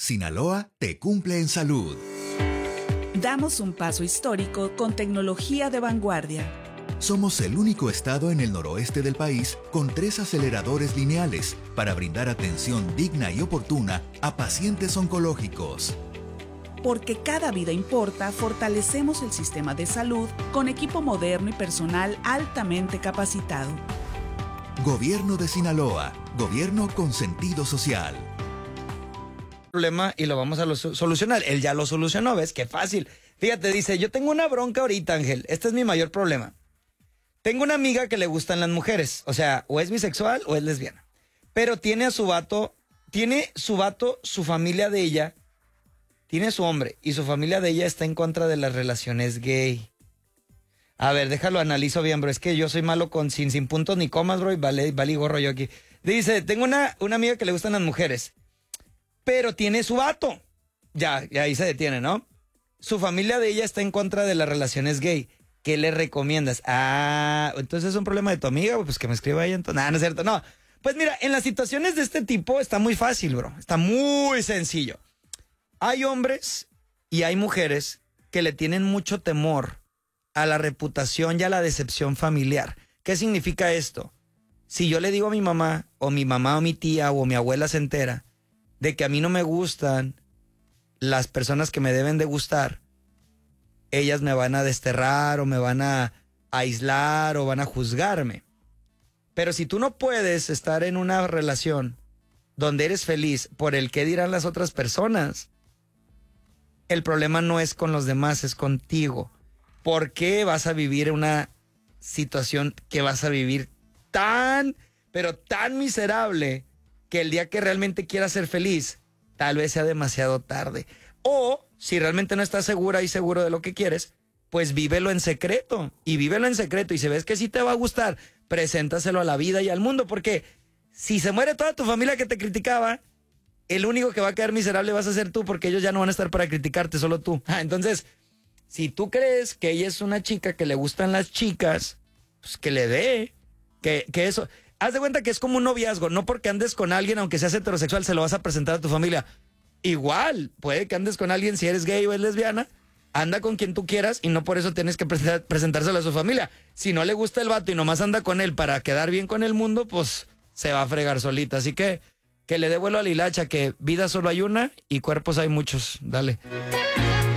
Sinaloa te cumple en salud. Damos un paso histórico con tecnología de vanguardia. Somos el único estado en el noroeste del país con 3 aceleradores lineales para brindar atención digna y oportuna a pacientes oncológicos. Porque cada vida importa, fortalecemos el sistema de salud con equipo moderno y personal altamente capacitado. Gobierno de Sinaloa, gobierno con sentido social. Problema y lo vamos a solucionar. Él ya lo solucionó, ¿ves? Qué fácil. Fíjate, dice, yo tengo una bronca ahorita, Ángel. Este es mi mayor problema. Tengo una amiga que le gustan las mujeres. O sea, o es bisexual o es lesbiana. Pero tiene a su vato, su familia de ella, tiene su hombre y su familia de ella está en contra de las relaciones gay. A ver, déjalo, analizo bien, bro. Es que yo soy malo sin puntos ni comas, bro, y vale gorro yo aquí. Dice, tengo una amiga que le gustan las mujeres, pero tiene su vato. Ya ahí se detiene, ¿no? Su familia de ella está en contra de las relaciones gay. ¿Qué le recomiendas? Ah, entonces es un problema de tu amiga, pues que me escriba ella entonces. No es cierto, no. Pues mira, en las situaciones de este tipo está muy fácil, bro. Está muy sencillo. Hay hombres y hay mujeres que le tienen mucho temor a la reputación y a la decepción familiar. ¿Qué significa esto? Si yo le digo a mi mamá o mi tía o mi abuela se entera de que a mí no me gustan las personas que me deben de gustar, ellas me van a desterrar o me van a aislar o van a juzgarme. Pero si tú no puedes estar en una relación donde eres feliz por el qué dirán las otras personas, el problema no es con los demás, es contigo. ¿Por qué vas a vivir una situación que vas a vivir pero tan miserable que el día que realmente quieras ser feliz, tal vez sea demasiado tarde? O, si realmente no estás segura y seguro de lo que quieres, pues vívelo en secreto. Y vívelo en secreto. Y si ves que sí te va a gustar, preséntaselo a la vida y al mundo. Porque si se muere toda tu familia que te criticaba, el único que va a quedar miserable vas a ser tú, porque ellos ya no van a estar para criticarte, solo tú. Entonces, si tú crees que ella es una chica que le gustan las chicas, pues que le dé. Que eso... Haz de cuenta que es como un noviazgo. No porque andes con alguien, aunque seas heterosexual, se lo vas a presentar a tu familia. Igual, puede que andes con alguien, si eres gay o es lesbiana, anda con quien tú quieras y no por eso tienes que presentárselo a su familia. Si no le gusta el vato y nomás anda con él para quedar bien con el mundo, pues se va a fregar solita. Así que le dé vuelo a la hilacha, que vida solo hay una y cuerpos hay muchos. Dale.